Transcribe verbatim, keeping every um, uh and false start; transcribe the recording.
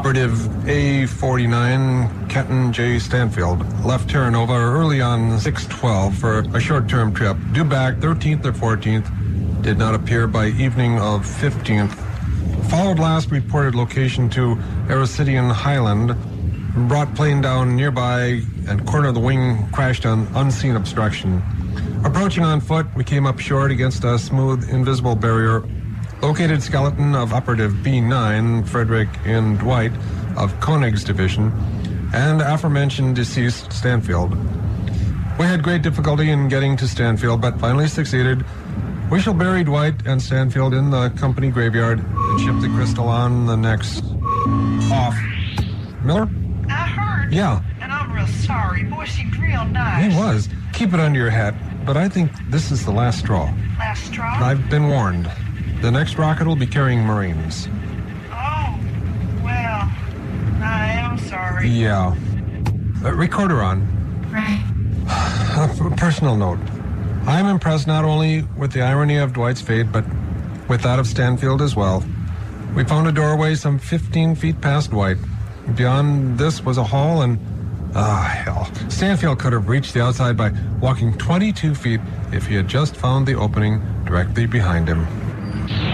Operative A forty-nine, Kenton J. Stanfield, left Terra Nova early on six twelve for a short-term trip. Due back thirteenth or fourteenth, did not appear by evening of fifteenth. Followed last reported location to Aricidian Highland, brought plane down nearby and corner of the wing crashed on unseen obstruction. Approaching on foot, we came up short against a smooth, invisible barrier. Located skeleton of Operative B nine, Frederick and Dwight of Koenig's division, and aforementioned deceased Stanfield. We had great difficulty in getting to Stanfield, but finally succeeded. We shall bury Dwight and Stanfield in the company graveyard and ship the crystal on the next off. Miller? I heard. Yeah. And I'm real sorry. Boy, seemed real nice. He was. Keep it under your hat, but I think this is the last straw. Last straw? I've been warned. The next rocket will be carrying Marines. Oh, well, I am sorry. Yeah. Uh, recorder on. Right. A personal note. I am impressed not only with the irony of Dwight's fate, but with that of Stanfield as well. We found a doorway some fifteen feet past Dwight. Beyond this was a hall and... Ah, hell. Stanfield could have reached the outside by walking twenty-two feet if he had just found the opening directly behind him.